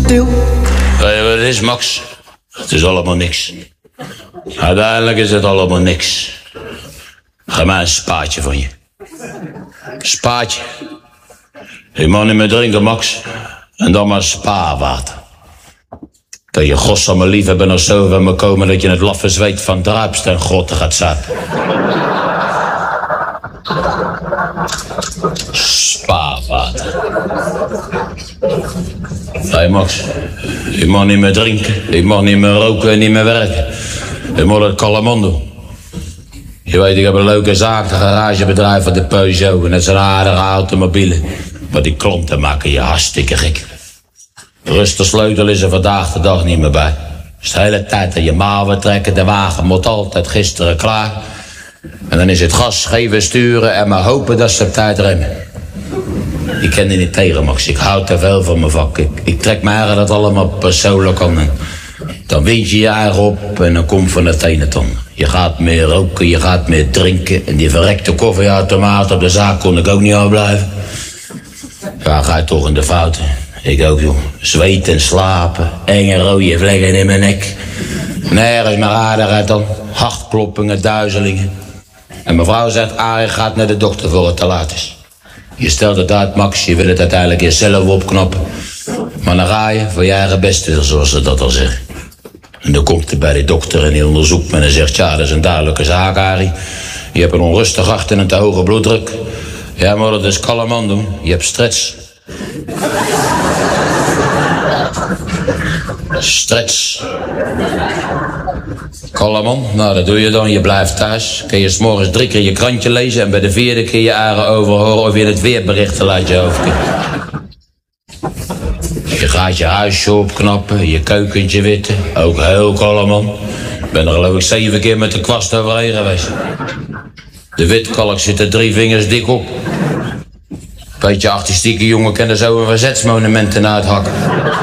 stil. Weet je wat het is, Max? Het is allemaal niks. Uiteindelijk is het allemaal niks. Ga maar een spaatje van je. Spaatje. Je mag niet meer drinken, Max. En dan maar spaarwater. Dat je godsamme liefhebber nog zo van me komen dat je het laffe zweet van druipst en grotten gaat zuipen. Spaarwater. Hé Max, je mag niet meer drinken, je mag niet meer roken en niet meer werken. Je moet het kalman doen. Je weet, ik heb een leuke zaak, een garagebedrijf van de Peugeot. En dat zijn aardige automobielen. Maar die klanten maken je hartstikke gek. Rustig sleutel is er vandaag de dag niet meer bij. Dus de hele tijd aan je mouwen trekken, de wagen moet altijd gisteren klaar. En dan is het gas geven, sturen en maar hopen dat ze op tijd remmen. Ik ken die niet tegen, Max. Ik hou te veel van mijn vak. Ik trek me eigen dat allemaal persoonlijk aan. Dan wind je je eigen op en dan komt van het ene ton. Je gaat meer roken, je gaat meer drinken. En die verrekte koffieautomaat op de zaak kon ik ook niet afblijven. Ja, ga je toch in de fouten. Ik ook, joh. Zweten, slapen, enge rode vlekken in mijn nek. Nergens meer aardigheid dan. Hartkloppingen, duizelingen. En mevrouw zegt, Arie gaat naar de dokter voor het te laat is. Je stelt het uit, Max, je wil het uiteindelijk jezelf opknappen. Maar dan ga je voor je eigen beste, zoals ze dat al zeggen. En dan komt hij bij de dokter en hij onderzoekt me en zegt, ja, dat is een duidelijke zaak, Arie. Je hebt een onrustig hart en een te hoge bloeddruk. Ja, maar dat is kalm aan doen. Je hebt stress. Stress. Kalm aan, nou dat doe je dan. Je blijft thuis. Kun je 's morgens 3 keer je krantje lezen en bij de 4e keer je eigen overhoren of je het weerberichten laat je hoofd. Je gaat je huisje opknappen, je keukentje witten. Ook heel kalm aan. Ik ben er geloof ik 7 keer met de kwast overheen geweest. De witkalk zit er 3 vingers dik op. Beetje artistieke jongen kan er zo een verzetsmonumenten uithakken.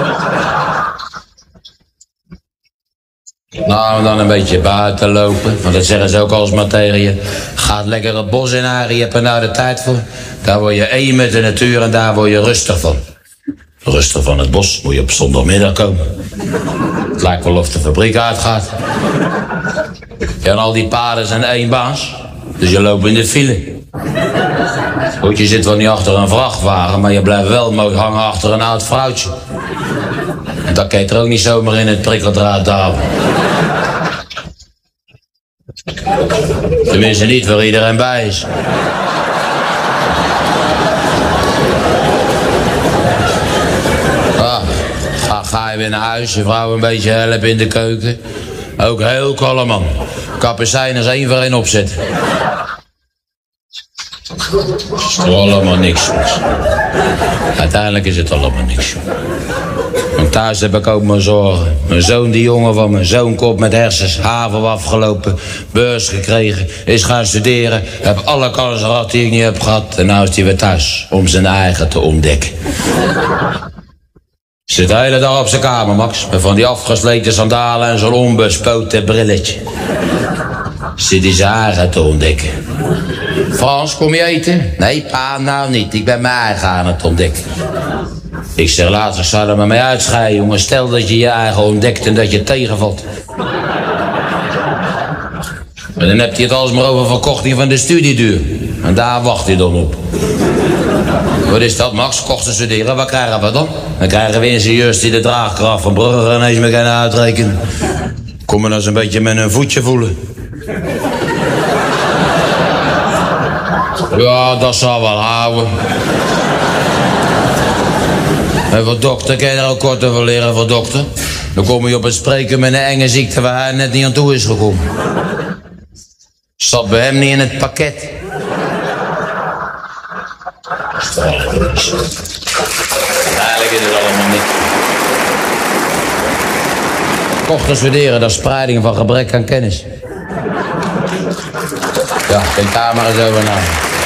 Nou, dan een beetje buiten lopen. Want dat zeggen ze ook alsmaar tegen je. Ga lekker het bos in, Arie, je hebt er nou de tijd voor. Daar word je één met de natuur en daar word je rustig van. Rustig van het bos moet je op zondagmiddag komen. Het lijkt wel of de fabriek uitgaat. Ja, en al die paden zijn eenbaans. Dus je loopt in de file. Goed, je zit wel niet achter een vrachtwagen, maar je blijft wel mooi hangen achter een oud vrouwtje. En dat kan je er ook niet zomaar in het prikkeldraad duwen. Tenminste niet waar iedereen bij is. Ga je weer naar huis, je vrouw een beetje helpen in de keuken. Ook heel kalm man. Kapucijners 1 voor 1 opzetten. Het is allemaal niks. Uiteindelijk is het allemaal niks. Want thuis heb ik ook mijn zorgen. Mijn zoon, die jongen van mijn zoon, kop met hersens, haven afgelopen, beurs gekregen, is gaan studeren, heb alle kansen gehad die ik niet heb gehad. En nou is hij weer thuis om zijn eigen te ontdekken. Zit de hele dag op zijn kamer, Max, met van die afgesleten sandalen en zo'n onbespoten brilletje. Zit hij zijn eigen te ontdekken. Frans, kom je eten? Nee, pa, nou niet. Ik ben mijn eigen aan het ontdekken. Ik zeg later, ik zou er maar mee uitscheiden, jongen. Stel dat je je eigen ontdekt en dat je tegenvalt. En dan heb je het alsmaar over verkorting van de studieduur. En daar wacht hij dan op. Wat is dat, Max? Kosten studeren, wat krijgen we dan? Dan krijgen we ingenieurs die de draagkracht van Brugge ineens meer kunnen uitrekenen. Kom maar eens een beetje met een voetje voelen. Ja, dat zal wel houden. En voor dokter kan je er ook kort over leren voor dokter. Dan kom je op het spreken met een enge ziekte waar hij net niet aan toe is gekomen. Zat bij hem niet in het pakket. Eigenlijk is het allemaal niet. Kochten studeren, dat is spreiding van gebrek aan kennis. Ja, denk daar maar eens over na.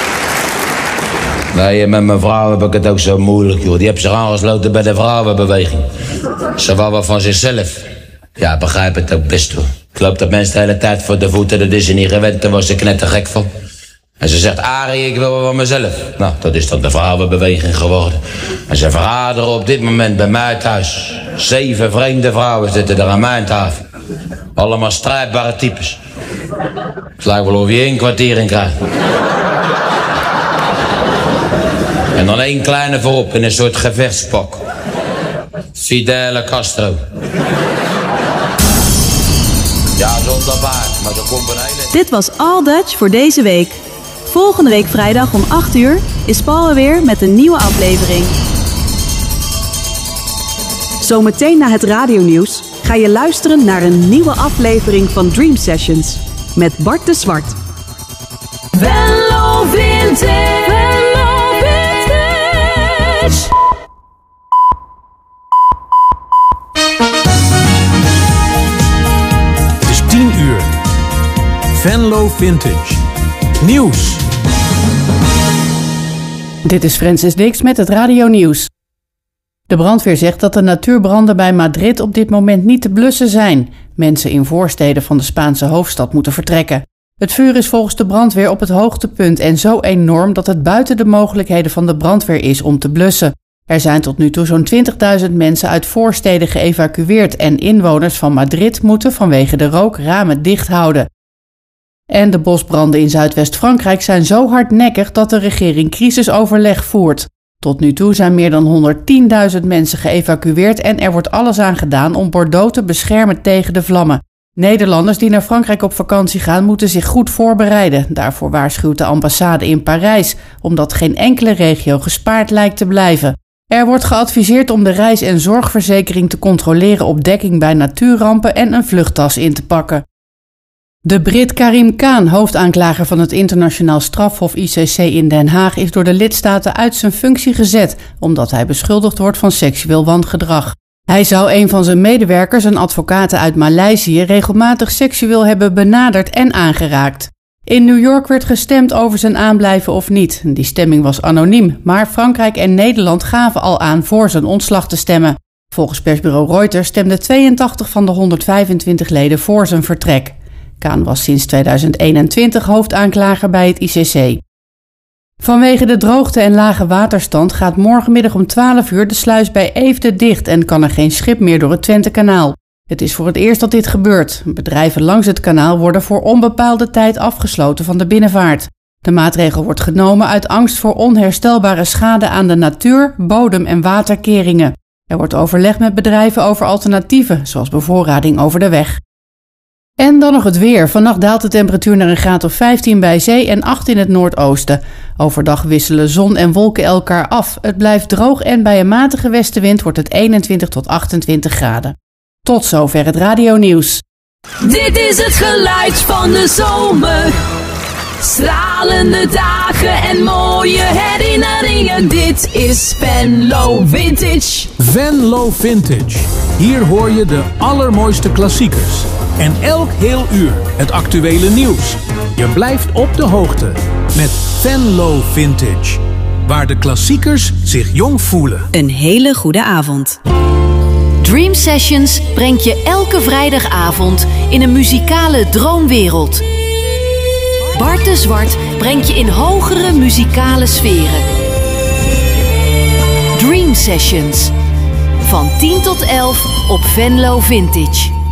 Nee, met mijn vrouw heb ik het ook zo moeilijk, joh. Die heeft zich aangesloten bij de vrouwenbeweging. Ze wou wat van zichzelf. Ja, begrijp het ook best, hoor. Ik loop dat mensen de hele tijd voor de voeten, dat is ze niet gewend, daar was ze knettergek van. En ze zegt, Arie, ik wil wel van mezelf. Nou, dat is dan de vrouwenbeweging geworden. En ze vergaderen op dit moment bij mij thuis. 7 vreemde vrouwen zitten er aan mijn tafel. Allemaal strijdbare types. Het lijkt wel of je 1 kwartier in krijgt. En dan 1 kleine voorop in een soort gevechtspak. Fidel Castro. Ja, zonder baard, maar zo komt een hele... Dit was All Dutch voor deze week. Volgende week vrijdag om 8 uur is Paul er weer met een nieuwe aflevering. Zometeen na het radionieuws ga je luisteren naar een nieuwe aflevering van Dream Sessions met Bart de Zwart. Venlo Vintage. Venlo Vintage. Het is 10 uur. Venlo Vintage. Nieuws. Dit is Francis Dix met het radionieuws. De brandweer zegt dat de natuurbranden bij Madrid op dit moment niet te blussen zijn. Mensen in voorsteden van de Spaanse hoofdstad moeten vertrekken. Het vuur is volgens de brandweer op het hoogtepunt en zo enorm dat het buiten de mogelijkheden van de brandweer is om te blussen. Er zijn tot nu toe zo'n 20.000 mensen uit voorsteden geëvacueerd en inwoners van Madrid moeten vanwege de rook ramen dicht houden. En de bosbranden in Zuidwest-Frankrijk zijn zo hardnekkig dat de regering crisisoverleg voert. Tot nu toe zijn meer dan 110.000 mensen geëvacueerd en er wordt alles aan gedaan om Bordeaux te beschermen tegen de vlammen. Nederlanders die naar Frankrijk op vakantie gaan moeten zich goed voorbereiden. Daarvoor waarschuwt de ambassade in Parijs, omdat geen enkele regio gespaard lijkt te blijven. Er wordt geadviseerd om de reis- en zorgverzekering te controleren op dekking bij natuurrampen en een vluchttas in te pakken. De Brit Karim Khan, hoofdaanklager van het internationaal strafhof ICC in Den Haag, is door de lidstaten uit zijn functie gezet, omdat hij beschuldigd wordt van seksueel wangedrag. Hij zou een van zijn medewerkers, een advocaat uit Maleisië, regelmatig seksueel hebben benaderd en aangeraakt. In New York werd gestemd over zijn aanblijven of niet. Die stemming was anoniem, maar Frankrijk en Nederland gaven al aan voor zijn ontslag te stemmen. Volgens persbureau Reuters stemden 82 van de 125 leden voor zijn vertrek. Khan was sinds 2021 hoofdaanklager bij het ICC. Vanwege de droogte en lage waterstand gaat morgenmiddag om 12 uur de sluis bij Eefde dicht en kan er geen schip meer door het Twentekanaal. Het is voor het eerst dat dit gebeurt. Bedrijven langs het kanaal worden voor onbepaalde tijd afgesloten van de binnenvaart. De maatregel wordt genomen uit angst voor onherstelbare schade aan de natuur, bodem en waterkeringen. Er wordt overlegd met bedrijven over alternatieven, zoals bevoorrading over de weg. En dan nog het weer. Vannacht daalt de temperatuur naar een graad of 15 bij zee en 8 in het noordoosten. Overdag wisselen zon en wolken elkaar af. Het blijft droog en bij een matige westenwind wordt het 21 tot 28 graden. Tot zover het radionieuws. Dit is het geluid van de zomer. Stralende dagen en mooie herinneringen. Dit is Venlo Vintage. Venlo Vintage. Hier hoor je de allermooiste klassiekers. En elk heel uur het actuele nieuws. Je blijft op de hoogte met Venlo Vintage. Waar de klassiekers zich jong voelen. Een hele goede avond. Dream Sessions brengt je elke vrijdagavond in een muzikale droomwereld. Bart de Zwart brengt je in hogere muzikale sferen. Dream Sessions. Van 10 tot 11 op Venlo Vintage.